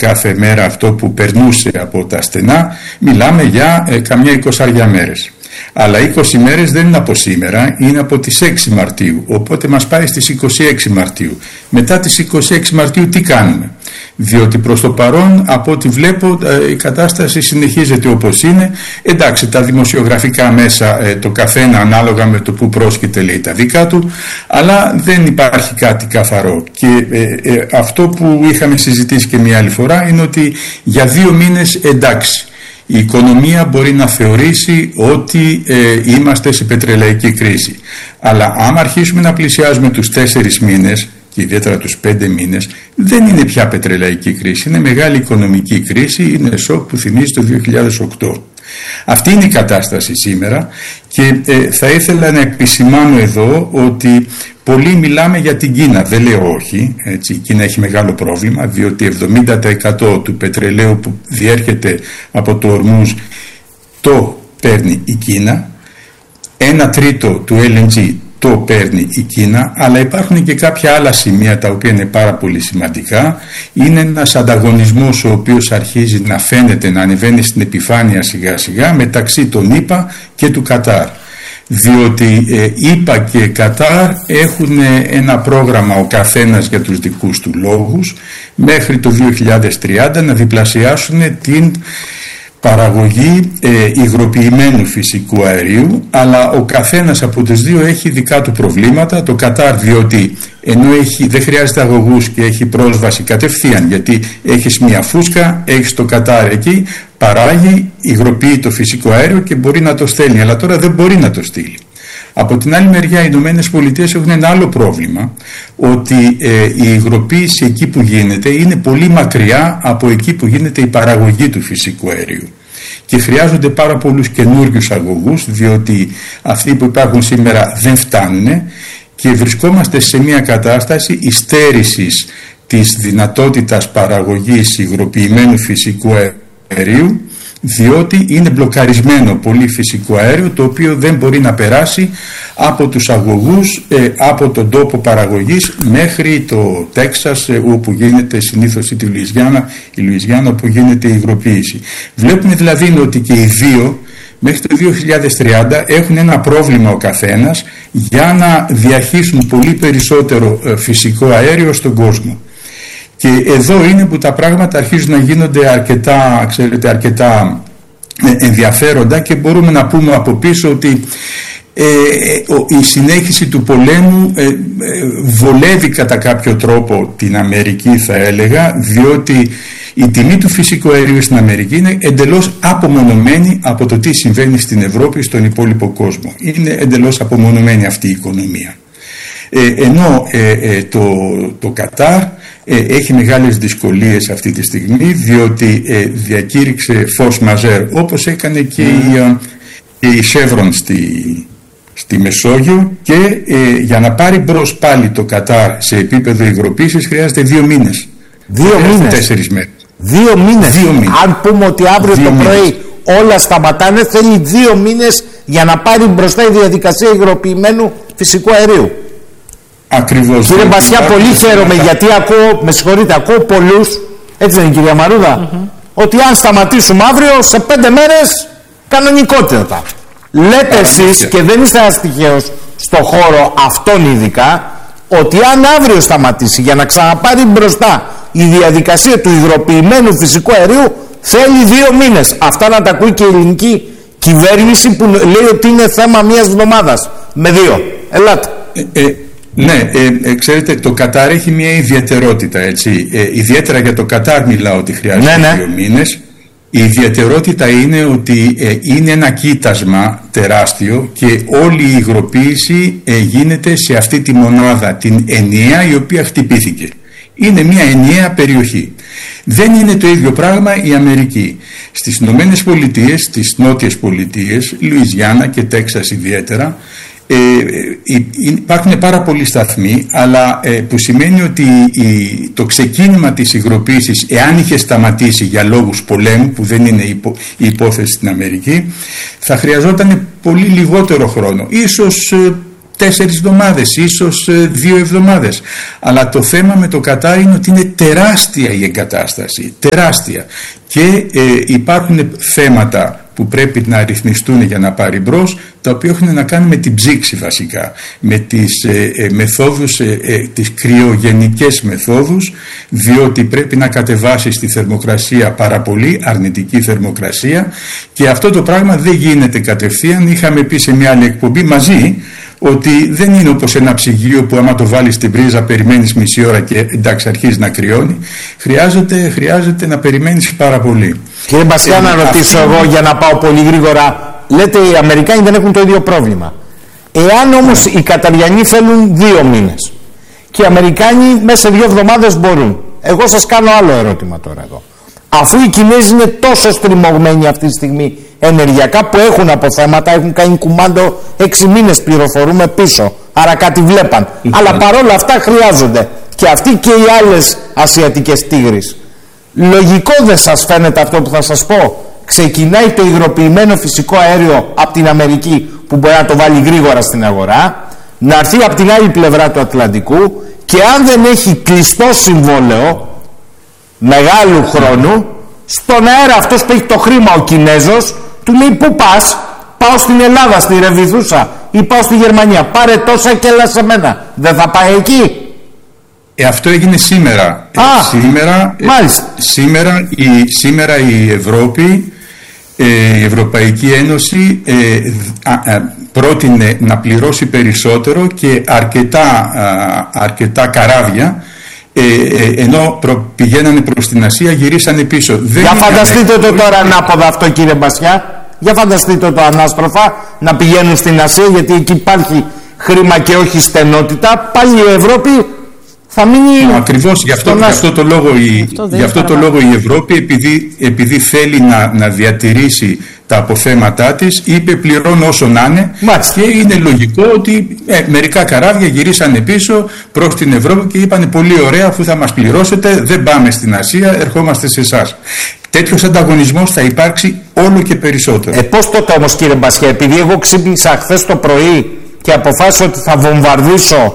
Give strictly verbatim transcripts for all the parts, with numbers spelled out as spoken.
κάθε μέρα αυτό που περνούσε από τα στενά, μιλάμε για ε, καμιά εικοσαριά μέρες. Αλλά είκοσι μέρες δεν είναι από σήμερα, είναι από τις έξι Μαρτίου, οπότε μας πάει στις είκοσι έξι Μαρτίου. Μετά τις είκοσι έξι Μαρτίου τι κάνουμε? Διότι προς το παρόν, από ό,τι βλέπω, η κατάσταση συνεχίζεται όπως είναι. Εντάξει, τα δημοσιογραφικά μέσα, το καθένα ανάλογα με το που πρόσκειται λέει τα δικά του, αλλά δεν υπάρχει κάτι καθαρό. Και ε, ε, αυτό που είχαμε συζητήσει και μια άλλη φορά είναι ότι για δύο μήνες εντάξει, η οικονομία μπορεί να θεωρήσει ότι ε, είμαστε σε πετρελαϊκή κρίση. Αλλά άμα αρχίσουμε να πλησιάζουμε τους τέσσερις μήνες και ιδιαίτερα τους πέντε μήνες, δεν είναι πια πετρελαϊκή κρίση, είναι μεγάλη οικονομική κρίση, είναι σοκ που θυμίζει το δύο χιλιάδες οκτώ. Αυτή είναι η κατάσταση σήμερα και ε, θα ήθελα να επισημάνω εδώ ότι πολλοί μιλάμε για την Κίνα, δεν λέω όχι, έτσι, η Κίνα έχει μεγάλο πρόβλημα διότι εβδομήντα τοις εκατό του πετρελαίου που διέρχεται από το Ορμούζ το παίρνει η Κίνα, ένα τρίτο του ελ εν τζι το παίρνει η Κίνα, αλλά υπάρχουν και κάποια άλλα σημεία τα οποία είναι πάρα πολύ σημαντικά. Είναι ένας ανταγωνισμός ο οποίος αρχίζει να φαίνεται, να ανεβαίνει στην επιφάνεια σιγά σιγά μεταξύ των ΗΠΑ και του Κατάρ. Διότι ε, ΗΠΑ και Κατάρ έχουν ένα πρόγραμμα ο καθένας για τους δικούς του λόγους μέχρι το δύο χιλιάδες τριάντα να διπλασιάσουν την παραγωγή ε, υγροποιημένου φυσικού αερίου, αλλά ο καθένας από τους δύο έχει δικά του προβλήματα. Το Κατάρ διότι ενώ έχει, δεν χρειάζεται αγωγούς και έχει πρόσβαση κατευθείαν, γιατί έχεις μια φούσκα, έχεις το Κατάρ εκεί, παράγει, υγροποιεί το φυσικό αέριο και μπορεί να το στέλνει, αλλά τώρα δεν μπορεί να το στείλει. Από την άλλη μεριά οι Ηνωμένες Πολιτείες έχουν ένα άλλο πρόβλημα, ότι ε, η υγροποίηση εκεί που γίνεται είναι πολύ μακριά από εκεί που γίνεται η παραγωγή του φυσικού αερίου και χρειάζονται πάρα πολλούς καινούριους αγωγούς, διότι αυτοί που υπάρχουν σήμερα δεν φτάνουν και βρισκόμαστε σε μια κατάσταση υστέρησης της δυνατότητας παραγωγής υγροποιημένου φυσικού αερίου, διότι είναι μπλοκαρισμένο πολύ φυσικό αέριο το οποίο δεν μπορεί να περάσει από τους αγωγούς, ε, από τον τόπο παραγωγής μέχρι το Τέξας, ε, όπου γίνεται συνήθως η Λουιζιάννα, η Λουιζιάννα όπου γίνεται η υγροποίηση. Βλέπουμε δηλαδή ότι και οι δύο μέχρι το δύο χιλιάδες τριάντα έχουν ένα πρόβλημα ο καθένας για να διαχύσουν πολύ περισσότερο ε, φυσικό αέριο στον κόσμο. Και εδώ είναι που τα πράγματα αρχίζουν να γίνονται αρκετά, ξέρετε, αρκετά ενδιαφέροντα και μπορούμε να πούμε από πίσω ότι ε, η συνέχιση του πολέμου ε, ε, βολεύει κατά κάποιο τρόπο την Αμερική, θα έλεγα, διότι η τιμή του φυσικού αερίου στην Αμερική είναι εντελώς απομονωμένη από το τι συμβαίνει στην Ευρώπη, στον υπόλοιπο κόσμο. Είναι εντελώς απομονωμένη αυτή η οικονομία. Ε, ενώ ε, ε, το, το Κατάρ ε, έχει μεγάλες δυσκολίες αυτή τη στιγμή, διότι ε, διακήρυξε force majeure, όπως έκανε και η, ε, και η Chevron στη, στη Μεσόγειο, και ε, για να πάρει μπρος πάλι το Κατάρ σε επίπεδο υγροποίησης χρειάζεται δύο μήνες. Δύο μήνες. Τέσσερις μέρες. Δύο μήνες. Δύο μήνες. Αν πούμε ότι αύριο δύο το πρωί μήνες. όλα σταματάνε, θέλει δύο μήνες για να πάρει μπροστά η διαδικασία υγροποιημένου φυσικού αερίου. Ακριβώς. Κύριε Μπασιά, πολύ χαίρομαι γιατί ακούω, με συγχωρείτε, ακούω πολλούς, έτσι δεν είναι κυρία Μαρούδα, mm-hmm. ότι αν σταματήσουμε αύριο σε πέντε μέρες κανονικότητα. Λέτε εσείς, και δεν είστε αστυχαίος στο χώρο αυτόν ειδικά, ότι αν αύριο σταματήσει για να ξαναπάρει μπροστά η διαδικασία του υγροποιημένου φυσικού αερίου θέλει δύο μήνες. Αυτά να τα ακούει και η ελληνική κυβέρνηση που λέει ότι είναι θέμα μιας εβδομάδας με δύο. Ελάτε. Ε, ε, ναι, ε, ε, ξέρετε, το Κατάρ έχει μια ιδιαιτερότητα, έτσι. Ε, ιδιαίτερα για το Κατάρ μιλάω ότι χρειάζεται ναι, ναι. δύο μήνες. Η ιδιαιτερότητα είναι ότι ε, είναι ένα κοίτασμα τεράστιο και όλη η υγροποίηση ε, γίνεται σε αυτή τη μονάδα, την ενιαία, η οποία χτυπήθηκε. Είναι μια ενιαία περιοχή. Δεν είναι το ίδιο πράγμα η Αμερική. Στις Ηνωμένες Πολιτείες, στις Νότιες Πολιτείες, Λουιζιάννα και Τέξας ιδιαίτερα, ε, υπάρχουν πάρα πολλοί σταθμοί, αλλά ε, που σημαίνει ότι η, το ξεκίνημα της υγροποίησης, εάν είχε σταματήσει για λόγους πολέμου, που δεν είναι υπο, η υπόθεση στην Αμερική, θα χρειαζόταν πολύ λιγότερο χρόνο, ίσως ε, τέσσερις εβδομάδες, ίσως δύο εβδομάδες. Αλλά το θέμα με το Κατάρ είναι ότι είναι τεράστια η εγκατάσταση, τεράστια. Και ε, υπάρχουν θέματα που πρέπει να ρυθμιστούν για να πάρει μπρος, τα οποία έχουν να κάνουν με την ψήξη βασικά, με τις ε, ε, μεθόδους, ε, ε, τις κρυογενικές μεθόδους, διότι πρέπει να κατεβάσει στη θερμοκρασία πάρα πολύ, αρνητική θερμοκρασία, και αυτό το πράγμα δεν γίνεται κατευθείαν. Είχαμε πει σε μια άλλη εκπομπή μαζί ότι δεν είναι όπως ένα ψυγείο που άμα το βάλεις στην πρίζα περιμένεις μισή ώρα και εντάξει αρχίζει να κρυώνει. Χρειάζεται, χρειάζεται να περιμένεις πάρα πολύ. Κύριε Μπασιά, να ρωτήσω αυτό... εγώ για να πάω πολύ γρήγορα. Λέτε οι Αμερικάνοι δεν έχουν το ίδιο πρόβλημα. Εάν όμως yeah. οι Καταριανοί θέλουν δύο μήνες και οι Αμερικάνοι μέσα σε δύο εβδομάδες μπορούν, εγώ σας κάνω άλλο ερώτημα τώρα εδώ. Αφού οι Κινέζοι είναι τόσο στριμωγμένοι αυτή τη στιγμή ενεργειακά που έχουν αποθέματα, έχουν κάνει κουμάντο έξι μήνες πληροφορούμε πίσω, άρα κάτι βλέπαν, mm-hmm. αλλά παρόλα αυτά χρειάζονται και αυτοί και οι άλλες ασιατικές τίγρεις. Λογικό δεν σας φαίνεται αυτό που θα σας πω? Ξεκινάει το υγροποιημένο φυσικό αέριο από την Αμερική που μπορεί να το βάλει γρήγορα στην αγορά, να έρθει από την άλλη πλευρά του Ατλαντικού, και αν δεν έχει κλειστό συμβόλαιο μεγάλου χρόνου, στον αέρα αυτός που έχει το χρήμα, ο Κινέζος, του λέει πού πας? Πάω στην Ελλάδα, στη Ρεβιθούσα, ή πάω στη Γερμανία, πάρε τόσα και έλα σε μένα. Δεν θα πάει εκεί? Ε, αυτό έγινε σήμερα. Α, ε, σήμερα, μάλιστα. Ε, σήμερα, η, σήμερα η Ευρώπη, ε, η Ευρωπαϊκή Ένωση ε, α, α, πρότεινε να πληρώσει περισσότερο και αρκετά, α, αρκετά καράβια, ε, ε, ενώ προ, πηγαίνανε προς την Ασία, γυρίσανε πίσω. Δεν Για φανταστείτε το τώρα ανάποδα αυτό, κύριε Μπασιά. Για φανταστείτε το ανάστροφα, να πηγαίνουν στην Ασία, γιατί εκεί υπάρχει χρήμα και όχι στενότητα. Πάλι η Ευρώπη θα μείνει. Ακριβώς γι' αυτό, γι αυτό, το, λόγο η, αυτό γι αυτό το λόγο η Ευρώπη, επειδή, επειδή θέλει να, να διατηρήσει τα αποθέματά της, είπε πληρώνω όσο να είναι. Μάλιστα. Και είναι λογικό ότι ε, μερικά καράβια γυρίσανε πίσω προς την Ευρώπη και είπανε πολύ ωραία, αφού θα μας πληρώσετε δεν πάμε στην Ασία, ερχόμαστε σε εσάς. Τέτοιος ανταγωνισμός θα υπάρξει όλο και περισσότερο. Ε, πώς τότε όμως, κύριε Μπασιά? Επειδή εγώ ξύπνησα χθες το πρωί και αποφάσισα ότι θα βομβαρδίσω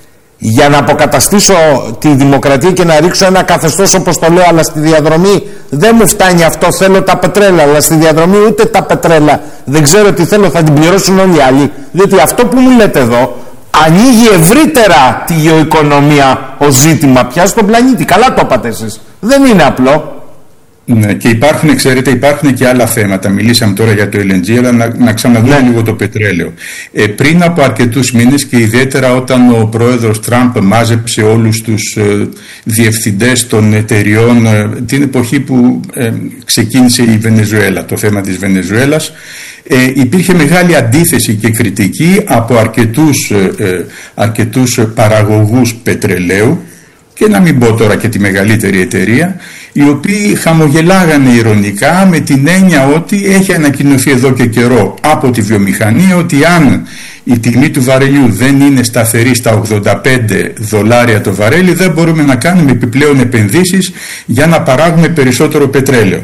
για να αποκαταστήσω τη δημοκρατία και να ρίξω ένα καθεστώς όπως το λέω, αλλά στη διαδρομή δεν μου φτάνει αυτό, θέλω τα πετρέλα, αλλά στη διαδρομή ούτε τα πετρέλα δεν ξέρω τι θέλω, θα την πληρώσουν όλοι οι άλλοι, διότι αυτό που μου λέτε εδώ ανοίγει ευρύτερα τη γεωοικονομία ως ζήτημα πια στον πλανήτη. Καλά το είπατε εσείς, δεν είναι απλό. Ναι, και υπάρχουν, ξέρετε, υπάρχουν και άλλα θέματα. Μιλήσαμε τώρα για το ελ εν τζι, αλλά να, να ξαναδούμε ναι. λίγο το πετρέλαιο. Ε, πριν από αρκετούς μήνες και ιδιαίτερα όταν ο πρόεδρος Τραμπ μάζεψε όλους τους ε, διευθυντές των εταιριών ε, την εποχή που ε, ξεκίνησε η Βενεζουέλα, το θέμα της Βενεζουέλας, ε, υπήρχε μεγάλη αντίθεση και κριτική από αρκετούς, ε, ε, αρκετούς παραγωγούς πετρελαίου, και να μην πω τώρα και τη μεγαλύτερη εταιρεία, οι οποίοι χαμογελάγανε ειρωνικά με την έννοια ότι έχει ανακοινωθεί εδώ και καιρό από τη βιομηχανία ότι αν η τιμή του βαρελιού δεν είναι σταθερή στα ογδόντα πέντε δολάρια το βαρέλι, δεν μπορούμε να κάνουμε επιπλέον επενδύσεις για να παράγουμε περισσότερο πετρέλαιο.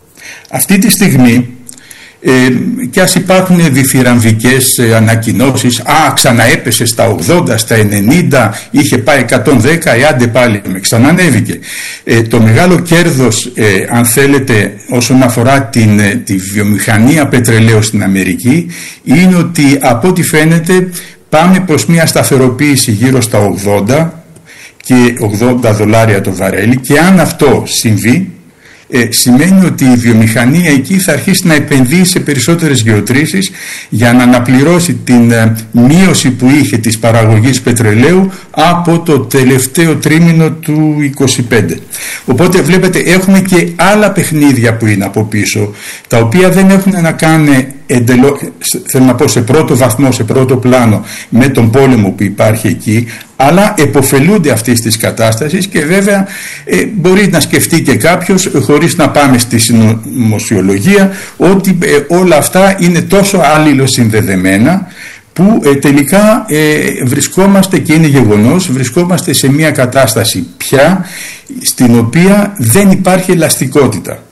Αυτή τη στιγμή Ε, και ας υπάρχουν διθυραμβικές ε, ανακοινώσεις, α, ξαναέπεσε στα ογδόντα, στα ενενήντα, είχε πάει εκατόν δέκα, ε, άντε πάλι με ξανανέβηκε. Ε, το μεγάλο κέρδος, ε, αν θέλετε, όσον αφορά την, ε, τη βιομηχανία πετρελαίου στην Αμερική, είναι ότι από ό,τι φαίνεται πάμε προς μια σταθεροποίηση γύρω στα ογδόντα και ογδόντα δολάρια το βαρέλι, και αν αυτό συμβεί, Ε, σημαίνει ότι η βιομηχανία εκεί θα αρχίσει να επενδύει σε περισσότερες γεωτρήσεις για να αναπληρώσει την ε, μείωση που είχε της παραγωγής πετρελαίου από το τελευταίο τρίμηνο του είκοσι πέντε. Οπότε βλέπετε έχουμε και άλλα παιχνίδια που είναι από πίσω, τα οποία δεν έχουν να κάνουν εντελώς, θέλω να πω, σε πρώτο βαθμό, σε πρώτο πλάνο με τον πόλεμο που υπάρχει εκεί, αλλά εποφελούνται αυτής της κατάστασης. Και βέβαια ε, μπορεί να σκεφτεί και κάποιος, χωρίς να πάμε στη συνωμοσιολογία, ότι ε, όλα αυτά είναι τόσο αλληλοσυνδεδεμένα που ε, τελικά ε, βρισκόμαστε, και είναι γεγονός, βρισκόμαστε σε μια κατάσταση πια στην οποία δεν υπάρχει ελαστικότητα.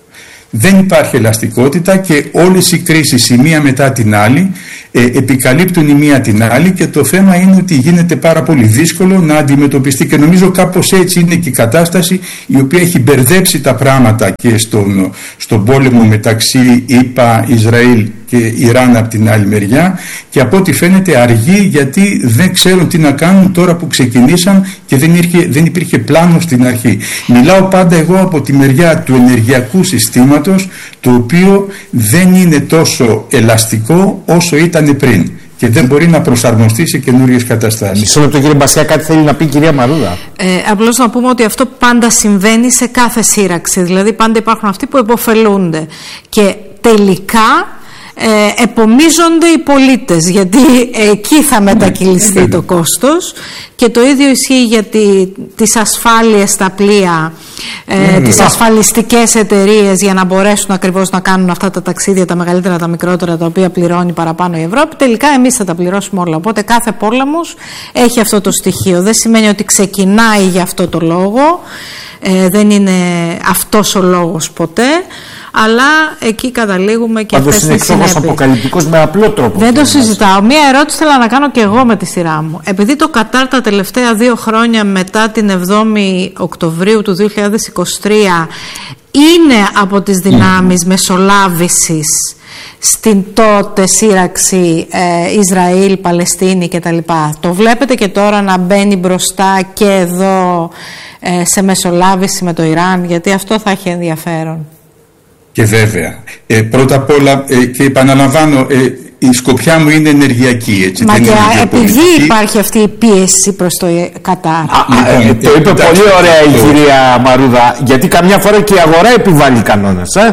Δεν υπάρχει ελαστικότητα και όλες οι κρίσεις η μία μετά την άλλη ε, επικαλύπτουν η μία την άλλη, και το θέμα είναι ότι γίνεται πάρα πολύ δύσκολο να αντιμετωπιστεί, και νομίζω κάπως έτσι είναι και η κατάσταση η οποία έχει μπερδέψει τα πράγματα και στον, στον πόλεμο μεταξύ ΗΠΑ, Ισραήλ και Ιράν από την άλλη μεριά, και από ό,τι φαίνεται αργεί, γιατί δεν ξέρουν τι να κάνουν τώρα που ξεκινήσαν και δεν, ήρχε, δεν υπήρχε πλάνο στην αρχή. Μιλάω πάντα εγώ από τη μεριά του ενεργειακού συστήματος, το οποίο δεν είναι τόσο ελαστικό όσο ήταν πριν και δεν μπορεί να προσαρμοστεί σε καινούριες καταστάσεις. Μισό λεπτό κύριε Μπασιά, κάτι θέλει να πει η κυρία Μαρούδα. Ε, απλώς να πούμε ότι αυτό πάντα συμβαίνει σε κάθε σύραξη, δηλαδή πάντα υπάρχουν αυτοί που επωφελούνται και τελικά Ε, επομίζονται οι πολίτες, γιατί εκεί θα μετακυλιστεί το κόστος, και το ίδιο ισχύει για τη, τις ασφάλειες στα πλοία, ε, τις ασφαλιστικές εταιρείες, για να μπορέσουν ακριβώς να κάνουν αυτά τα ταξίδια, τα μεγαλύτερα, τα μικρότερα, τα οποία πληρώνει παραπάνω η Ευρώπη. Τελικά εμείς θα τα πληρώσουμε όλα, οπότε κάθε πόλεμος έχει αυτό το στοιχείο. Δεν σημαίνει ότι ξεκινάει για αυτό το λόγο, ε, δεν είναι αυτός ο λόγος ποτέ, αλλά εκεί καταλήγουμε και αυτές τις συνέπειες. Πάντως είναι εξόγως αποκαλυπτικός με απλό τρόπο. Δεν το συζητάω. Μία ερώτηση θέλω να κάνω και εγώ με τη σειρά μου. Επειδή το Κατάρ τα τελευταία δύο χρόνια μετά την εβδόμη Οκτωβρίου του δύο χιλιάδες είκοσι τρία είναι από τις δυνάμεις mm. μεσολάβησης στην τότε σύραξη ε, Ισραήλ, Παλαιστίνη κτλ. Το βλέπετε και τώρα να μπαίνει μπροστά και εδώ ε, σε μεσολάβηση με το Ιράν, γιατί αυτό θα έχει ενδιαφέρον. Και βέβαια, ε, πρώτα απ' όλα ε, και επαναλαμβάνω, ε, η σκοπιά μου είναι ενεργειακή, έτσι. Μα και επειδή υπάρχει αυτή η πίεση προς το Κατάρ. Α, α, ε, το είπε πολύ ωραία η κυρία Μαρούδα, γιατί καμιά φορά και η αγορά επιβάλλει κανόνες, ε?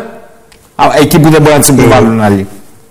εκεί που δεν μπορούν να τις επιβάλλουν άλλοι.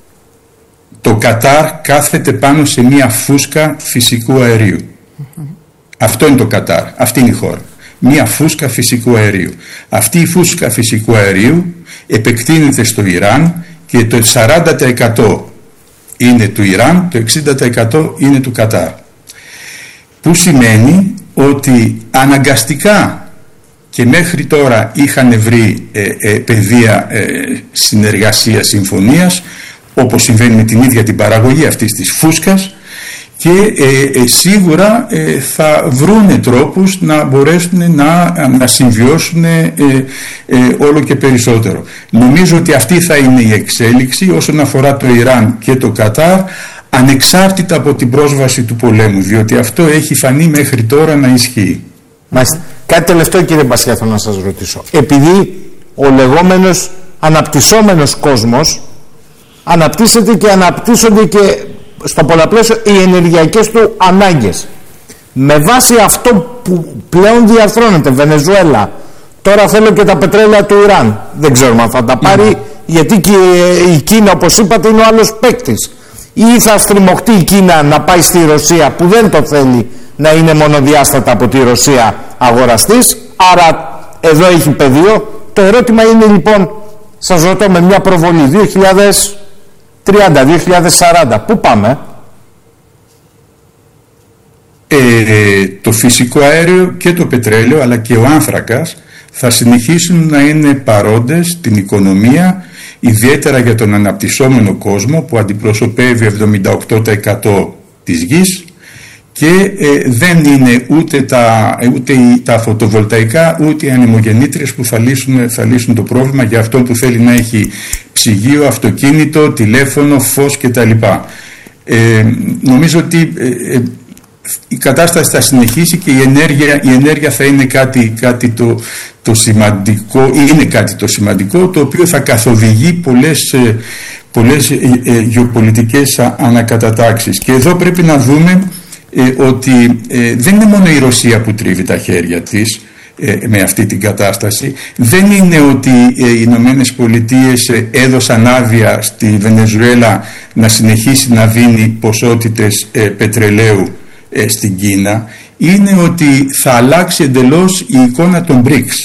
Το Κατάρ κάθεται πάνω σε μια φούσκα φυσικού αερίου. Mm-hmm. Αυτό είναι το Κατάρ, αυτή είναι η χώρα. Μια φούσκα φυσικού αερίου. Αυτή η φούσκα φυσικού αερίου επεκτείνεται στο Ιράν και το σαράντα τοις εκατό είναι του Ιράν, το εξήντα τοις εκατό είναι του Κατάρ. Που σημαίνει ότι αναγκαστικά, και μέχρι τώρα είχαν βρει ε, ε, πεδία ε, συνεργασίας, συμφωνίας, όπως συμβαίνει με την ίδια την παραγωγή αυτής της φούσκας, και ε, ε, σίγουρα ε, θα βρούνε τρόπους να μπορέσουν να, να συμβιώσουν ε, ε, όλο και περισσότερο. Νομίζω ότι αυτή θα είναι η εξέλιξη όσον αφορά το Ιράν και το Κατάρ, ανεξάρτητα από την πρόσβαση του πολέμου, διότι αυτό έχει φανεί μέχρι τώρα να ισχύει. Μάλιστα. Κάτι τελευταίο κύριε Μπασιά θέλω να σας ρωτήσω. Επειδή ο λεγόμενος αναπτυσσόμενος κόσμος αναπτύσσεται και αναπτύσσονται και στο πολλαπλάσιο οι ενεργειακές του ανάγκες, με βάση αυτό που πλέον διαρθρώνεται, Βενεζουέλα, τώρα θέλω και τα πετρέλαια του Ιράν, δεν ξέρουμε αν θα τα πάρει, mm. γιατί και η Κίνα, όπως είπατε, είναι ο άλλος παίκτης, ή θα στριμωχτεί η Κίνα να πάει στη Ρωσία που δεν το θέλει να είναι μονοδιάστατα από τη Ρωσία αγοραστής, άρα εδώ έχει πεδίο. Το ερώτημα είναι λοιπόν, σας ρωτώ με μια προβολή, δύο χιλιάδες τριάντα, δύο χιλιάδες σαράντα, πού πάμε? Ε, το φυσικό αέριο και το πετρέλαιο αλλά και ο άνθρακας θα συνεχίσουν να είναι παρόντες στην οικονομία, ιδιαίτερα για τον αναπτυσσόμενο κόσμο που αντιπροσωπεύει εβδομήντα οκτώ τοις εκατό της γης, και ε, δεν είναι ούτε τα, ούτε τα φωτοβολταϊκά ούτε οι ανεμογεννήτριες που θα λύσουν, θα λύσουν το πρόβλημα για αυτό που θέλει να έχει ψυγείο, αυτοκίνητο, τηλέφωνο, φως κτλ. Ε, νομίζω ότι ε, ε, η κατάσταση θα συνεχίσει και η ενέργεια, η ενέργεια θα είναι κάτι, κάτι το, το σημαντικό, είναι κάτι το σημαντικό, το οποίο θα καθοδηγεί πολλές, ε, πολλές ε, ε, γεωπολιτικές ανακατατάξεις. Και εδώ πρέπει να δούμε Ε, ότι ε, δεν είναι μόνο η Ρωσία που τρίβει τα χέρια της ε, με αυτή την κατάσταση. Δεν είναι ότι ε, οι Ηνωμένες Πολιτείες ε, έδωσαν άδεια στη Βενεζουέλα να συνεχίσει να δίνει ποσότητες ε, πετρελαίου ε, στην Κίνα. Είναι ότι θα αλλάξει εντελώς η εικόνα των μπρικς.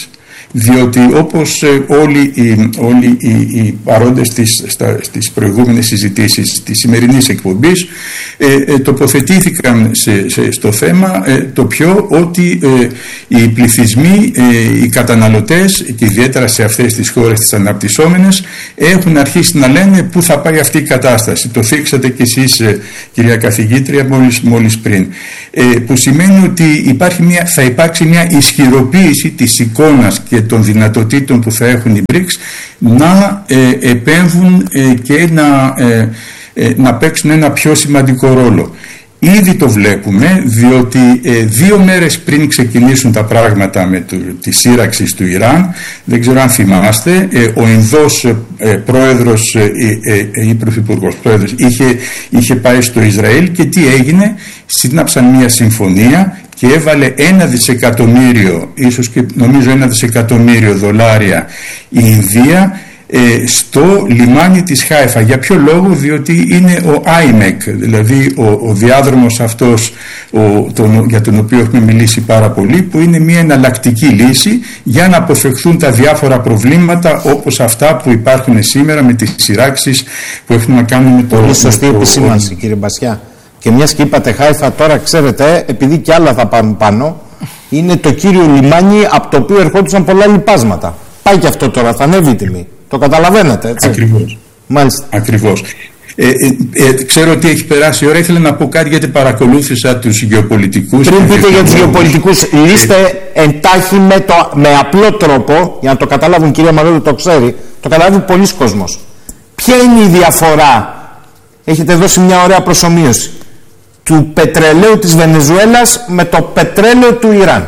διότι όπως όλοι οι, όλοι οι, οι παρόντες στις, στα, στις προηγούμενες συζητήσεις της σημερινής εκπομπής ε, ε, τοποθετήθηκαν σε, σε, στο θέμα ε, το πιο ότι ε, οι πληθυσμοί, ε, οι καταναλωτές και ιδιαίτερα σε αυτές τις χώρες τις αναπτυσσόμενες έχουν αρχίσει να λένε πού θα πάει αυτή η κατάσταση. Το θίξατε κι εσείς, ε, κυρία καθηγήτρια, μόλις, μόλις πριν, ε, που σημαίνει ότι υπάρχει μια, θα υπάρξει μια ισχυροποίηση της εικόνας και των δυνατοτήτων που θα έχουν οι μπρικς να ε, επέμβουν ε, και να, ε, ε, να παίξουν ένα πιο σημαντικό ρόλο. Ήδη το βλέπουμε, διότι ε, δύο μέρες πριν ξεκινήσουν τα πράγματα με το, τη σύραξη του Ιράν, δεν ξέρω αν θυμάστε, ε, ο Ινδός ε, πρόεδρος ε, ε, ή πρωθυπουργός πρόεδρος είχε, είχε πάει στο Ισραήλ και τι έγινε? Σύναψαν μια συμφωνία και έβαλε ένα δισεκατομμύριο, ίσως και νομίζω ένα δισεκατομμύριο δολάρια η Ινδία ε, στο λιμάνι της Χάιφα. Για ποιο λόγο? Διότι είναι ο άιμεκ, δηλαδή ο, ο διάδρομος αυτός ο, τον, για τον οποίο έχουμε μιλήσει πάρα πολύ, που είναι μια εναλλακτική λύση για να αποφευχθούν τα διάφορα προβλήματα όπως αυτά που υπάρχουν σήμερα με τις σειράξεις που έχουν να κάνουν με το... Πολύ σωστή επισήμανση, κύριε Μπασιά. Και μιας και είπατε Χάιφα, τώρα ξέρετε, επειδή και άλλα θα πάρουν πάνω, είναι το κύριο λιμάνι από το οποίο ερχόντουσαν πολλά λιπάσματα. Πάει και αυτό τώρα, θα ανέβει η τιμή. Το καταλαβαίνετε, έτσι? Ακριβώς. Μάλιστα. Ακριβώς. Ε, ε, ε, ξέρω ότι έχει περάσει η ώρα. Ήθελα να πω κάτι γιατί παρακολούθησα τους γεωπολιτικούς. Πριν πείτε για τους γεωπολιτικούς, λύστε εντάχει με, το, με απλό τρόπο, για να το καταλάβουν, κυρία Μαρούδου το ξέρει, το καταλάβει πολλοί κόσμος. Ποια είναι η διαφορά? Έχετε δώσει μια ωραία προσομοίωση του πετρελαίου της Βενεζουέλας με το πετρέλαιο του Ιράν.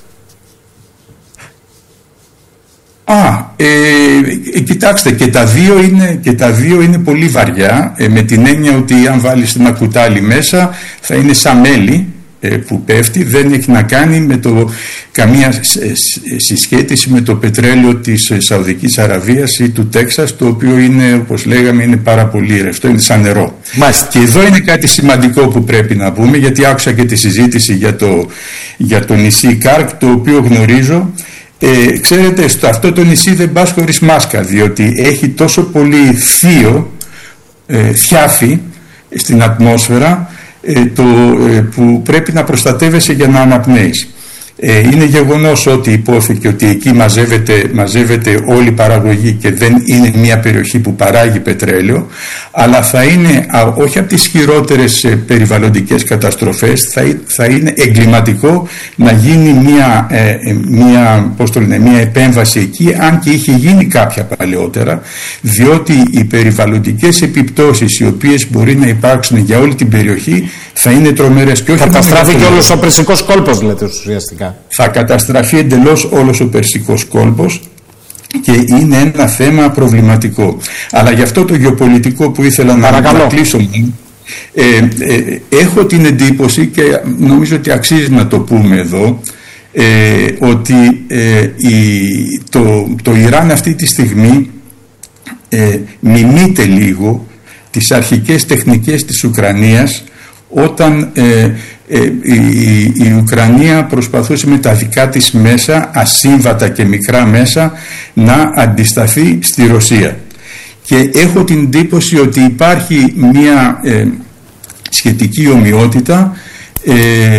Α, ε, ε, κοιτάξτε, και τα δύο είναι, και τα δύο είναι πολύ βαριά, ε, με την έννοια ότι αν βάλεις ένα κουτάλι μέσα θα είναι σαν μέλι ε, που πέφτει, δεν έχει να κάνει με το, καμία συσχέτιση με το πετρέλαιο της Σαουδικής Αραβίας ή του Τέξας, το οποίο είναι, όπως λέγαμε, είναι πάρα πολύ ρευστό, είναι σαν νερό. Μάλιστα. Και εδώ είναι κάτι σημαντικό που πρέπει να πούμε, γιατί άκουσα και τη συζήτηση για το, για το νησί Κάρκ, το οποίο γνωρίζω. Ε, ξέρετε, στο αυτό το νησί δεν πας χωρίς μάσκα, διότι έχει τόσο πολύ θείο, ε, θιάφι στην ατμόσφαιρα, ε, το, ε, που πρέπει να προστατεύεσαι για να αναπνέεις. Ε, είναι γεγονός ότι υπόθηκε ότι εκεί μαζεύεται, μαζεύεται όλη η παραγωγή και δεν είναι μια περιοχή που παράγει πετρέλαιο, αλλά θα είναι α, όχι από τις χειρότερες ε, περιβαλλοντικές καταστροφές, θα, θα είναι εγκληματικό να γίνει μια, ε, μια, πώς το λένε, μια επέμβαση εκεί, αν και είχε γίνει κάποια παλαιότερα, διότι οι περιβαλλοντικές επιπτώσεις οι οποίες μπορεί να υπάρξουν για όλη την περιοχή θα είναι τρομερές. Και όχι καταστράφει και όλος ο Περσικός κόλπος, λέτε ουσιαστικά. Θα καταστραφεί εντελώς όλος ο Περσικός κόλπος και είναι ένα θέμα προβληματικό. Αλλά γι' αυτό το γεωπολιτικό που ήθελα να, να κλείσω, ε, ε, έχω την εντύπωση και νομίζω ότι αξίζει να το πούμε εδώ, ε, ότι ε, η, το, το Ιράν αυτή τη στιγμή ε, μιμείται λίγο τις αρχικές τεχνικές της Ουκρανίας, όταν ε, ε, η, η Ουκρανία προσπαθούσε με τα δικά της μέσα, ασύμβατα και μικρά μέσα, να αντισταθεί στη Ρωσία. Και έχω την εντύπωση ότι υπάρχει μια ε, σχετική ομοιότητα ε,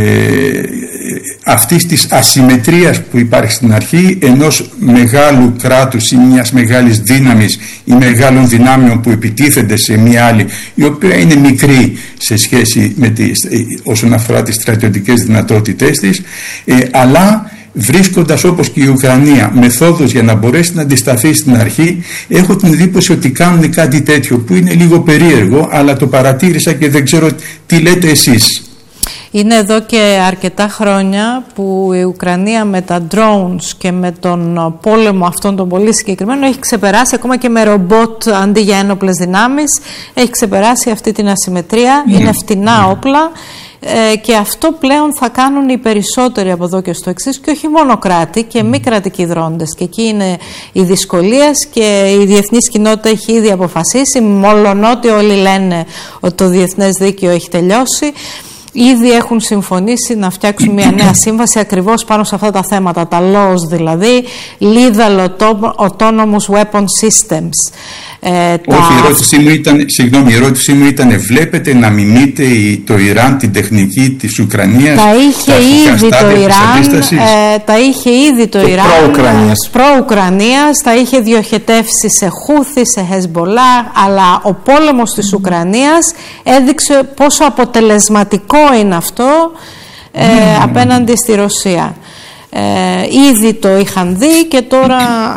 αυτής της ασυμμετρίας που υπάρχει στην αρχή ενός μεγάλου κράτους ή μιας μεγάλης δύναμης ή μεγάλων δυνάμεων που επιτίθενται σε μια άλλη, η οποία είναι μικρή σε σχέση με τις, όσον αφορά τις στρατιωτικές δυνατότητές της, ε, αλλά βρίσκοντας, όπως και η Ουκρανία, μεθόδους για να μπορέσει να αντισταθεί στην αρχή. Έχω την εντύπωση ότι κάνουν κάτι τέτοιο που είναι λίγο περίεργο, αλλά το παρατήρησα και δεν ξέρω τι λέτε εσείς. Είναι εδώ και αρκετά χρόνια που η Ουκρανία με τα drones και με τον πόλεμο αυτόν τον πολύ συγκεκριμένο έχει ξεπεράσει, ακόμα και με ρομπότ αντί για ένοπλες δυνάμεις, έχει ξεπεράσει αυτή την ασυμμετρία, mm. είναι φτηνά mm. όπλα. Ε, και αυτό πλέον θα κάνουν οι περισσότεροι από εδώ και στο εξής, και όχι μόνο κράτη και μη κρατικοί δρόντες. Και εκεί είναι οι δυσκολίες και η διεθνής κοινότητα έχει ήδη αποφασίσει, μόλον ότι όλοι λένε ότι το διεθνές δίκαιο έχει τελειώσει. ήδη έχουν συμφωνήσει να φτιάξουν μια νέα σύμβαση ακριβώς πάνω σε αυτά τα θέματα, τα laws δηλαδή, lethal autonomous weapon systems. Ε, Όχι, τα... η ερώτησή μου ήταν, συγγνώμη, η ερώτησή μου ήταν, βλέπετε να μιμείτε το Ιράν την τεχνική της Ουκρανίας? Τα είχε τα ήδη το Ιράν, ε, τα είχε ήδη το, το Ιράν προ-Ουκρανίας. προ-Ουκρανίας, τα είχε διοχετεύσει σε Χούθη, σε Χεσμολάχ, αλλά ο πόλεμος της Ουκρανίας έδειξε πόσο αποτελεσματικό είναι αυτό ε, mm. απέναντι στη Ρωσία. Ε, ήδη το είχαν δει και τώρα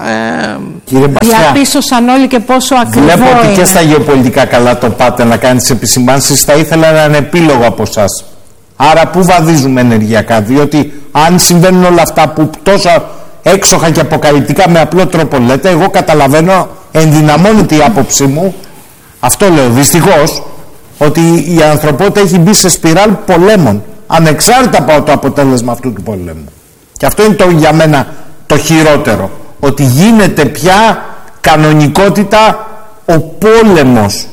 ε, διαπίστωσαν όλοι και πόσο ακριβό είναι. Βλέπω ότι και στα γεωπολιτικά καλά το πάτε να κάνετε επισημάνσεις. Θα ήθελα έναν επίλογο από εσάς. Άρα πού βαδίζουμε ενεργειακά? Διότι αν συμβαίνουν όλα αυτά που τόσο έξοχα και αποκαλυπτικά με απλό τρόπο λέτε, εγώ καταλαβαίνω, ενδυναμώνεται η άποψή μου, αυτό λέω δυστυχώς, ότι η ανθρωπότητα έχει μπει σε σπιράλ πολέμων, ανεξάρτητα από το αποτέλεσμα αυτού του πολέμου. Και αυτό είναι το, για μένα το χειρότερο, ότι γίνεται πια κανονικότητα ο πόλεμος.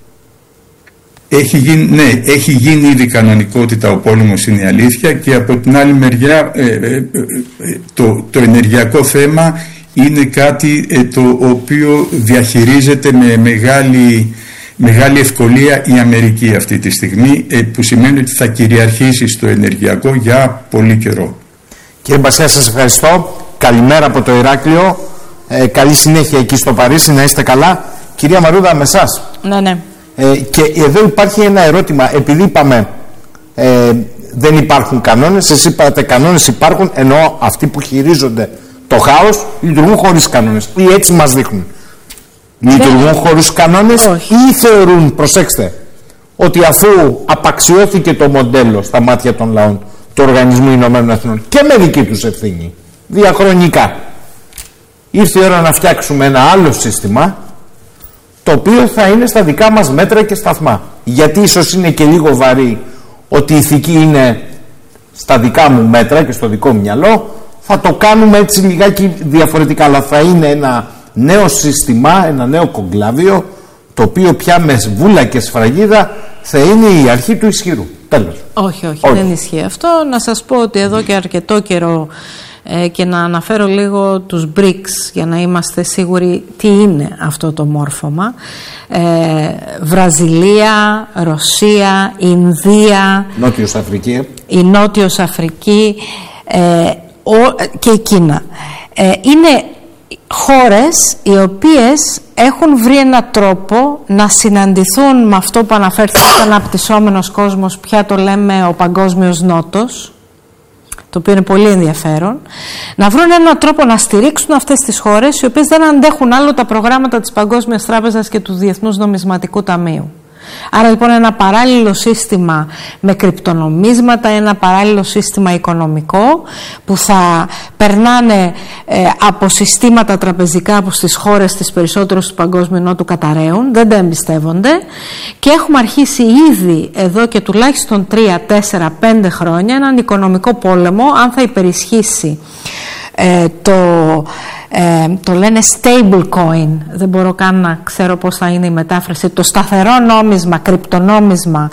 Έχει γίνει, ναι, έχει γίνει ήδη κανονικότητα ο πόλεμος, είναι η αλήθεια, και από την άλλη μεριά ε, ε, ε, το, το ενεργειακό θέμα είναι κάτι ε, το οποίο διαχειρίζεται με μεγάλη, μεγάλη ευκολία η Αμερική αυτή τη στιγμή, ε, που σημαίνει ότι θα κυριαρχήσει στο ενεργειακό για πολύ καιρό. Κύριε Μπασιά, σας ευχαριστώ. Καλημέρα από το Ηράκλειο. Ε, καλή συνέχεια εκεί στο Παρίσι, να είστε καλά. Κυρία Μαρούδα, με εσάς. Ναι, ναι. Ε, και εδώ υπάρχει ένα ερώτημα. Επειδή είπαμε ε, δεν υπάρχουν κανόνες, εσείς είπατε κανόνες υπάρχουν, ενώ αυτοί που χειρίζονται το χάος λειτουργούν χωρίς κανόνες. Ή έτσι μας δείχνουν. Λειτουργούν δεν... χωρίς κανόνες. Όχι. Ή θεωρούν, προσέξτε, ότι αφού απαξιώθηκε το μοντέλο στα μάτια των λαών του Οργανισμού Ηνωμένων Εθνών και με δική τους ευθύνη, διαχρονικά, ήρθε η ώρα να φτιάξουμε ένα άλλο σύστημα, το οποίο θα είναι στα δικά μας μέτρα και σταθμά. Γιατί ίσως είναι και λίγο βαρύ ότι η ηθική είναι στα δικά μου μέτρα και στο δικό μου μυαλό, θα το κάνουμε έτσι λιγάκι διαφορετικά, αλλά θα είναι ένα νέο σύστημα, ένα νέο κογκλάβιο, το οποίο πια με βούλα και σφραγίδα θα είναι η αρχή του ισχυρού. Τέλος. Όχι, όχι, όχι, δεν ισχύει αυτό. Να σας πω ότι εδώ και αρκετό καιρό ε, και να αναφέρω λίγο τους μπρικς για να είμαστε σίγουροι τι είναι αυτό το μόρφωμα. Ε, Βραζιλία, Ρωσία, Ινδία, Νότιος Αφρική, η Νότιος Αφρική ε, ο, και η Κίνα. Ε, είναι χώρες οι οποίες έχουν βρει έναν τρόπο να συναντηθούν με αυτό που αναφέρθηκε στον αναπτυσσόμενος κόσμος, πια το λέμε ο παγκόσμιος νότος, το οποίο είναι πολύ ενδιαφέρον, να βρουν έναν τρόπο να στηρίξουν αυτές τις χώρες οι οποίες δεν αντέχουν άλλο τα προγράμματα της Παγκόσμιας Τράπεζας και του Διεθνούς Νομισματικού Ταμείου. Άρα λοιπόν ένα παράλληλο σύστημα με κρυπτονομίσματα, ένα παράλληλο σύστημα οικονομικό που θα περνάνε ε, από συστήματα τραπεζικά που στις χώρες τις περισσότερες του Παγκόσμιου Νότου καταραίουν, δεν τα εμπιστεύονται, και έχουμε αρχίσει ήδη εδώ και τουλάχιστον τρία, τέσσερα, πέντε χρόνια έναν οικονομικό πόλεμο, αν θα υπερισχύσει ε, το... Ε, το λένε stable coin, δεν μπορώ καν να ξέρω πώς θα είναι η μετάφραση, το σταθερό νόμισμα, κρυπτονόμισμα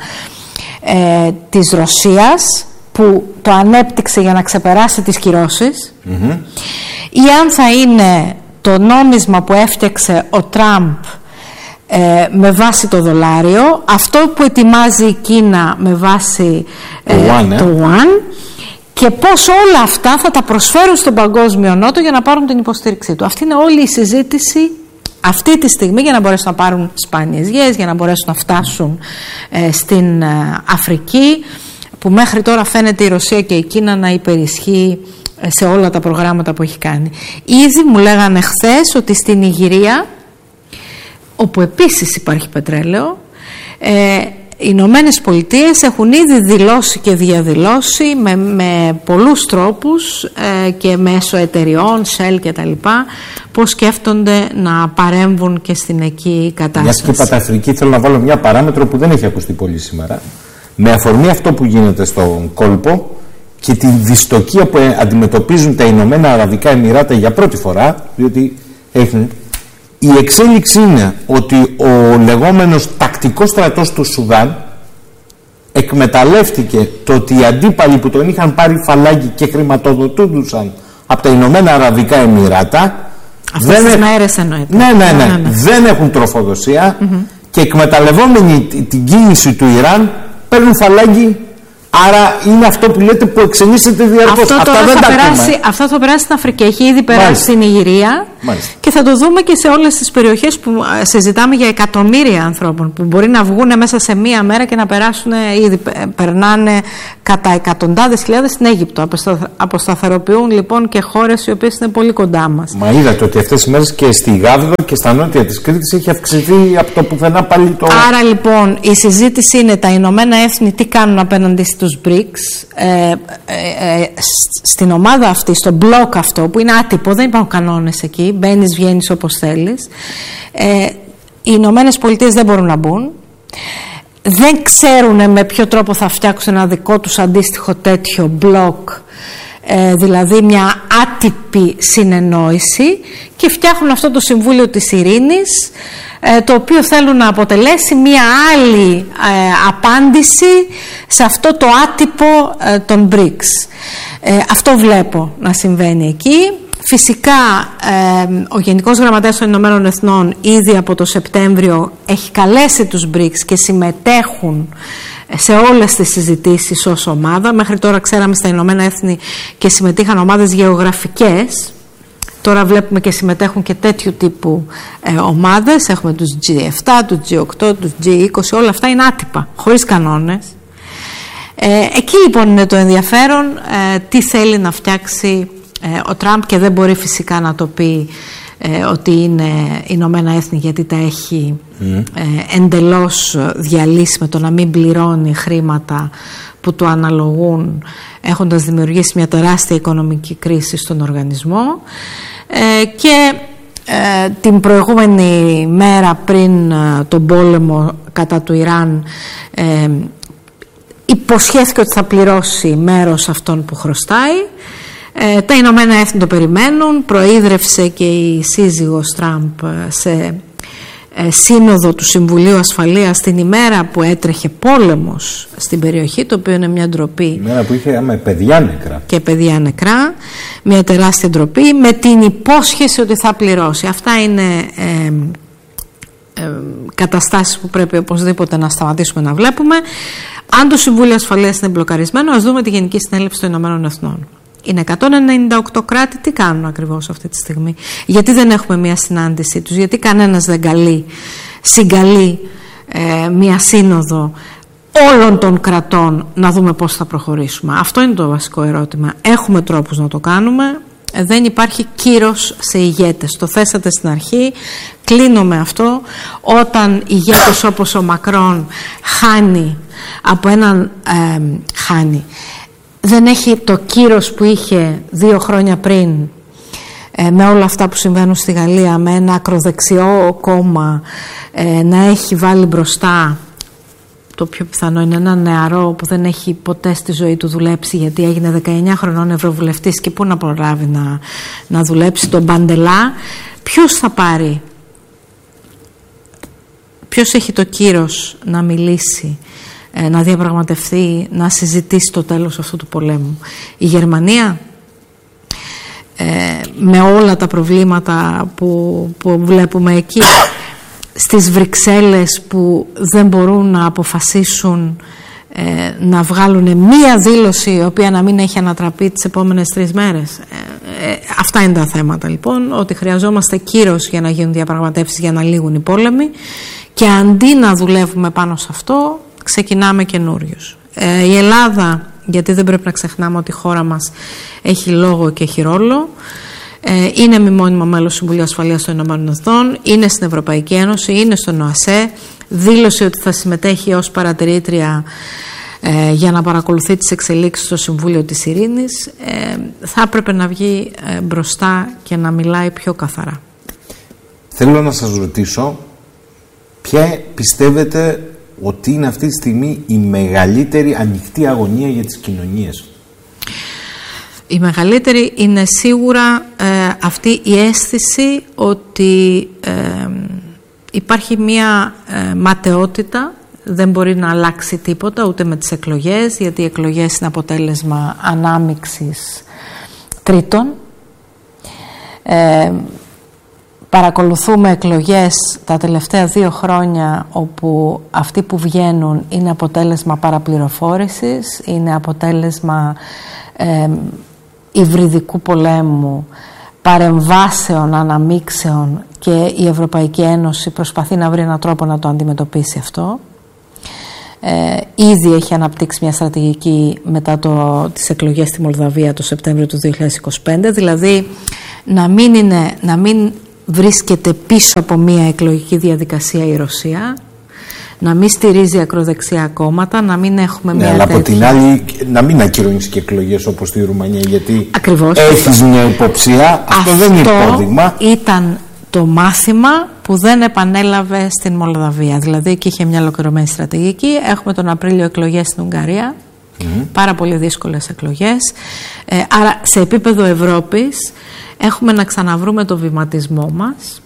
ε, της Ρωσίας, που το ανέπτυξε για να ξεπεράσει τις κυρώσεις, mm-hmm. ή αν θα είναι το νόμισμα που έφτιαξε ο Τραμπ ε, με βάση το δολάριο, αυτό που ετοιμάζει η Κίνα με βάση ε, το yuan, και πώς όλα αυτά θα τα προσφέρουν στον Παγκόσμιο Νότο για να πάρουν την υποστήριξή του. Αυτή είναι όλη η συζήτηση αυτή τη στιγμή, για να μπορέσουν να πάρουν σπάνιες γιές, για να μπορέσουν να φτάσουν ε, στην ε, Αφρική, που μέχρι τώρα φαίνεται η Ρωσία και η Κίνα να υπερισχύει ε, σε όλα τα προγράμματα που έχει κάνει. Ήδη μου λέγανε χθες ότι στην Ιγυρία, όπου επίσης υπάρχει πετρέλαιο, ε, οι Ηνωμένες Πολιτείες έχουν ήδη δηλώσει και διαδηλώσει με, με πολλούς τρόπους ε, και μέσω εταιριών, Shell και τα λοιπά, πώς σκέφτονται να παρέμβουν και στην εκεί κατάσταση. Μιας και είπατε Αφρική, θέλω να βάλω μια παράμετρο που δεν έχει ακουστεί πολύ σήμερα. Με αφορμή αυτό που γίνεται στον κόλπο και τη δυστοκία που αντιμετωπίζουν τα Ηνωμένα Αραβικά Εμιράτα για πρώτη φορά, διότι έχουν... η εξέλιξη είναι ότι ο λεγόμενος τακτικός στρατός του Σουδάν εκμεταλλεύτηκε το ότι οι αντίπαλοι που τον είχαν πάρει φαλάκι και χρηματοδοτούντουσαν από τα Ηνωμένα Αραβικά Εμιράτα, αυτές τις μέρες εννοείται. Ναι, ναι, ναι, ναι, ναι. Δεν έχουν τροφοδοσία mm-hmm. και εκμεταλλευόμενοι την κίνηση του Ιράν παίρνουν φαλάκι. Άρα είναι αυτό που λέτε που εξελίσσεται διαρκώς. Αυτό, Αυτά δεν θα τα περάσει, αυτό θα περάσει στην Αφρική. Έχει ήδη περάσει Μάλιστα. στην Ιγυρία. Μάλιστα. Και θα το δούμε και σε όλες τις περιοχές που συζητάμε για εκατομμύρια ανθρώπων που μπορεί να βγουν μέσα σε μία μέρα και να περάσουν, ήδη περνάνε κατά εκατοντάδες χιλιάδες στην Αίγυπτο. Αποσταθεροποιούν λοιπόν και χώρες οι οποίες είναι πολύ κοντά μας. Μα είδατε ότι αυτές τις μέρες και στη Γάβδο και στα νότια της Κρήτης έχει αυξηθεί από το πουθενά πάλι το... Άρα λοιπόν η συζήτηση είναι τα Ηνωμένα Έθνη τι κάνουν απέναντι στους μπρικς, ε, ε, ε, στην ομάδα αυτή, στο μπλοκ αυτό που είναι άτυπο, δεν υπάρχουν κανόνες εκεί, μπαίνεις, βγαίνεις όπως θέλεις. Ε, οι Ηνωμένες Πολιτείες δεν μπορούν να μπουν, δεν ξέρουν με ποιο τρόπο θα φτιάξουν ένα δικό τους αντίστοιχο τέτοιο μπλοκ, ε, δηλαδή μια άτυπη συνεννόηση, και φτιάχνουν αυτό το Συμβούλιο της Ειρήνης, ε, το οποίο θέλουν να αποτελέσει μια άλλη ε, απάντηση σε αυτό το άτυπο ε, των μπρικς. Ε, αυτό βλέπω να συμβαίνει εκεί. Φυσικά ε, ο Γενικός Γραμματέας των Ηνωμένων Εθνών ήδη από το Σεπτέμβριο έχει καλέσει τους μπρικς και συμμετέχουν σε όλες τις συζητήσεις ως ομάδα. Μέχρι τώρα ξέραμε στα Ηνωμένα Έθνη και συμμετείχαν ομάδες γεωγραφικές. Τώρα βλέπουμε και συμμετέχουν και τέτοιου τύπου ε, ομάδες. Έχουμε τους τζι επτά, τους τζι οκτώ, τους τζι είκοσι, όλα αυτά είναι άτυπα, χωρίς κανόνες. Ε, εκεί λοιπόν είναι το ενδιαφέρον, ε, τι θέλει να φτιάξει ε, ο Τραμπ, και δεν μπορεί φυσικά να το πει ε, ότι είναι Ηνωμένα Έθνη, γιατί τα έχει mm. ε, εντελώς διαλύσει με το να μην πληρώνει χρήματα που του αναλογούν, έχοντας δημιουργήσει μια τεράστια οικονομική κρίση στον οργανισμό. Ε, και ε, την προηγούμενη μέρα πριν ε, τον πόλεμο κατά του Ιράν ε, υποσχέθηκε ότι θα πληρώσει μέρος αυτών που χρωστάει. Ε, τα Ηνωμένα Έθνη το περιμένουν. Προείδρευσε και η σύζυγος Τραμπ σε ε, σύνοδο του Συμβουλίου Ασφαλείας την ημέρα που έτρεχε πόλεμος στην περιοχή, το οποίο είναι μια ντροπή. Η μέρα που είχε με παιδιά νεκρά. Και παιδιά νεκρά. Μια τεράστια ντροπή, με την υπόσχεση ότι θα πληρώσει. Αυτά είναι ε, ε, καταστάσεις που πρέπει οπωσδήποτε να σταματήσουμε να βλέπουμε. Αν το Συμβούλιο Ασφαλείας είναι μπλοκαρισμένο, ας δούμε τη Γενική Συνέλευση των Ηνωμένων Εθνών. Είναι εκατόν ενενήντα οκτώ κράτη, τι κάνουν ακριβώς αυτή τη στιγμή? Γιατί δεν έχουμε μια συνάντησή τους? Γιατί κανένας δεν καλεί, συγκαλεί ε, μια σύνοδο όλων των κρατών να δούμε πώς θα προχωρήσουμε? Αυτό είναι το βασικό ερώτημα. Έχουμε τρόπους να το κάνουμε. Δεν υπάρχει κύρος σε ηγέτες. Το θέσατε στην αρχή. Κλείνω με αυτό. Όταν ηγέτες όπως ο Μακρόν χάνει από έναν ε, χάνει δεν έχει το κύρος που είχε δύο χρόνια πριν, ε, με όλα αυτά που συμβαίνουν στη Γαλλία, με ένα ακροδεξιό κόμμα ε, να έχει βάλει μπροστά, το πιο πιθανό είναι ένα νεαρό που δεν έχει ποτέ στη ζωή του δουλέψει, γιατί έγινε δεκαεννιά χρονών ευρωβουλευτής και πού να προλάβει να, να δουλέψει, τον Μπαντελά. Ποιος θα πάρει, ποιος έχει το κύρος να μιλήσει, να διαπραγματευτεί, να συζητήσει το τέλος αυτού του πολέμου? Η Γερμανία, ε, με όλα τα προβλήματα που, που βλέπουμε εκεί, στις Βρυξέλλες που δεν μπορούν να αποφασίσουν ε, να βγάλουν μία δήλωση η οποία να μην έχει ανατραπεί τις επόμενες τρεις μέρες. Ε, ε, αυτά είναι τα θέματα λοιπόν, ότι χρειαζόμαστε κύρος για να γίνουν διαπραγματεύσεις, για να λήγουν οι πόλεμοι, και αντί να δουλεύουμε πάνω σε αυτό ξεκινάμε καινούριους. Ε, η Ελλάδα, γιατί δεν πρέπει να ξεχνάμε ότι η χώρα μας έχει λόγο και έχει ρόλο, ε, είναι μεμόνιμο μέλος του Συμβουλίου Ασφαλείας των Ηνωμένων Εθνών, είναι στην Ευρωπαϊκή Ένωση, είναι στον ΟΑΣΕ, δήλωσε ότι θα συμμετέχει ως παρατηρήτρια ε, για να παρακολουθεί τις εξελίξεις στο Συμβούλιο της Ειρήνης. Ε, θα έπρεπε να βγει ε, μπροστά και να μιλάει πιο καθαρά. Θέλω να σας ρωτήσω, ποια πιστεύετε ότι είναι αυτή τη στιγμή η μεγαλύτερη ανοιχτή αγωνία για τις κοινωνίες? Η μεγαλύτερη είναι σίγουρα ε, αυτή η αίσθηση ότι ε, υπάρχει μία ε, ματαιότητα δεν μπορεί να αλλάξει τίποτα ούτε με τις εκλογές, γιατί οι εκλογές είναι αποτέλεσμα ανάμειξης τρίτων. Ε, παρακολουθούμε εκλογές τα τελευταία δύο χρόνια όπου αυτοί που βγαίνουν είναι αποτέλεσμα παραπληροφόρησης, είναι αποτέλεσμα ε, υβριδικού πολέμου, παρεμβάσεων, αναμίξεων, και η Ευρωπαϊκή Ένωση προσπαθεί να βρει έναν τρόπο να το αντιμετωπίσει αυτό. Ε, ήδη έχει αναπτύξει μια στρατηγική μετά το, τις εκλογές στη Μολδαβία το Σεπτέμβριο του δύο χιλιάδες είκοσι πέντε, δηλαδή να μην, είναι, να μην βρίσκεται πίσω από μια εκλογική διαδικασία η Ρωσία, να μην στηρίζει ακροδεξιά κόμματα, να μην έχουμε ναι, μια αλλά τέτοια... από την άλλη να μην ακυρώνεις και εκλογές όπως στη Ρουμανία, γιατί Ακριβώς. έχεις μια υποψία. Αυτό, αυτό δεν είναι υπόδειγμα. Ήταν το μάθημα που δεν επανέλαβε στην Μολδαβία. Δηλαδή εκεί είχε μια ολοκληρωμένη στρατηγική. Έχουμε τον Απρίλιο εκλογές στην Ουγγαρία. Mm. Πάρα πολύ δύσκολες εκλογές. Ε, άρα σε επίπεδο Ευρώπης έχουμε να ξαναβρούμε το βηματισμό μας.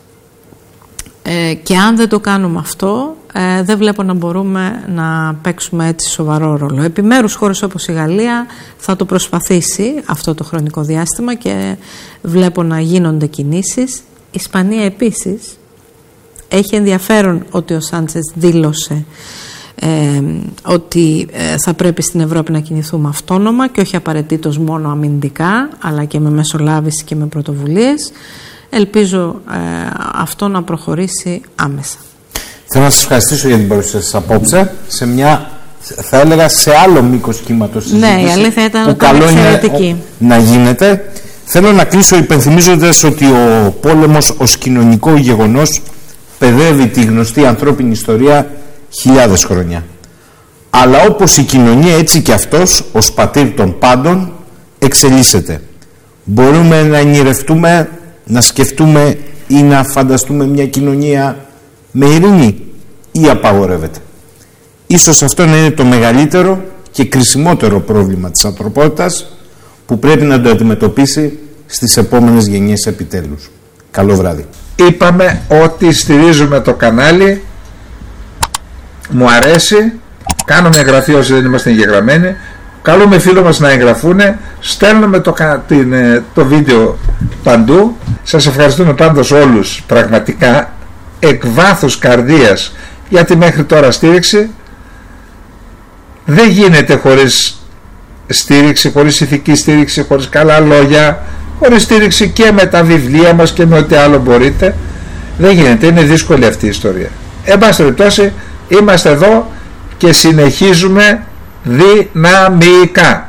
Ε, και αν δεν το κάνουμε αυτό, ε, δεν βλέπω να μπορούμε να παίξουμε έτσι σοβαρό ρόλο. Επιμέρους χώρες όπως η Γαλλία θα το προσπαθήσει αυτό το χρονικό διάστημα και βλέπω να γίνονται κινήσεις. Η Ισπανία επίσης έχει ενδιαφέρον ότι ο Σάντσες δήλωσε ε, ότι ε, θα πρέπει στην Ευρώπη να κινηθούμε αυτόνομα και όχι απαραίτητος μόνο αμυντικά, αλλά και με μεσολάβηση και με πρωτοβουλίες. Ελπίζω ε, αυτό να προχωρήσει άμεσα. Θέλω να σας ευχαριστήσω για την παρουσία σας απόψε σε μια, θα έλεγα, σε άλλο μήκος κύματος συζήτηση. Ναι, η αλήθεια ήταν που ότι καλό ήταν είναι εξαιρετική. Να γίνεται. Θέλω να κλείσω υπενθυμίζοντας ότι ο πόλεμος ως κοινωνικό γεγονός παιδεύει τη γνωστή ανθρώπινη ιστορία χιλιάδες χρόνια. Αλλά όπως η κοινωνία, έτσι και αυτός, ως πατήρ των πάντων, εξελίσσεται. Μπορούμε να ονειρευτούμε, να σκεφτούμε ή να φανταστούμε μια κοινωνία με ειρήνη, ή απαγορεύεται? Ίσως αυτό να είναι το μεγαλύτερο και κρισιμότερο πρόβλημα της ανθρωπότητας που πρέπει να το αντιμετωπίσει στις επόμενες γενιές επιτέλους. Καλό βράδυ. Είπαμε ότι στηρίζουμε το κανάλι, μου αρέσει, κάνουμε εγγραφή όσοι δεν είμαστε εγγεγραμμένοι, καλούμε φίλοι μας να εγγραφούν, στέλνουμε το, την, το βίντεο παντού. Σας ευχαριστούμε πάντως όλους πραγματικά εκ βάθους καρδίας για τη μέχρι τώρα στήριξη. Δεν γίνεται χωρίς στήριξη, χωρίς ηθική στήριξη, χωρίς καλά λόγια, χωρίς στήριξη και με τα βιβλία μας και με ό,τι άλλο μπορείτε. Δεν γίνεται, είναι δύσκολη αυτή η ιστορία. Εν πάση περιπτώσει, είμαστε εδώ και συνεχίζουμε δυναμικά.